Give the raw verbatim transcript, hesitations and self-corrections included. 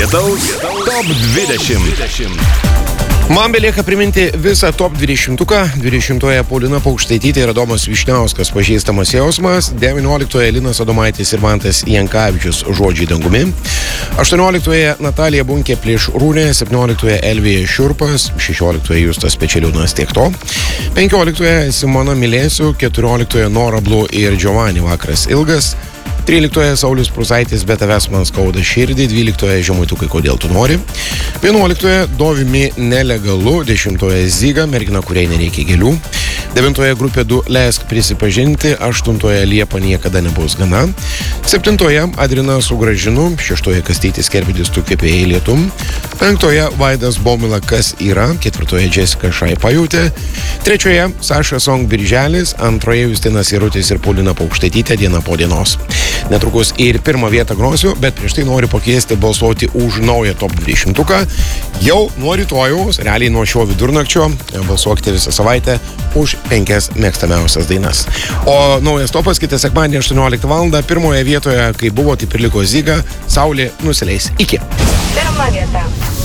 Lietaus top dvidešimt. Man belieka priminti visą top dvidešimtuką. dvidešimtoje Paulina Paukštaitytė ir Adomas Vyšniauskas pažįstamas jausmas. devynioliktoje Linas Adomaitis ir Mantas Jankavičius žodžiai dangumi. aštuonioliktoje Natalija Bunkė Plėšrūnė. septynioliktoje Elvija Šiurpas. šešioliktoje Justas Pečeliūnas tiek to. penkioliktoje Simona Milėsių. keturioliktoje Nora Blu ir Giovanni Vakaras ilgas. tryliktoje Saulius Prūsaitis, bet tavęs man skauda širdį. dvyliktoje Žemaitukai, kodėl tu nori. vienuoliktoje Dovimi nelegalu. dešimtoje Zyga, mergina, kuriai nereikia gėlių. devintoje Grupė du Leisk prisipažinti. aštuntoje Liepa niekada nebus gana. septintoje Adrina Sugražinu. šeštoje Kastytis Kerbidis, tu kepėjai lietum. penktoje Vaidas Baumila, kas yra. ketvirtoje Jessica Šai pajūtė. trečioje Saša Song Birželis. Antroje Justinas Jarutis ir Paulina Paukštaitytė, diena po dienos. Netrukus ir pirmą vietą grosiu, bet prieš tai noriu pakviesti balsuoti už naują top dvidešimtuką. Jau nuo rytojaus, realiai nuo šio vidurnakčio, balsuokite visą savaitę už penkias mėgstamiausias dainas. O naujas topas kitą sekmadienį aštuonioliktą valandą. Pirmoje vietoje, kai buvo, taip ir liko Zyga, Saulė nusileis. Iki. Pirma vieta.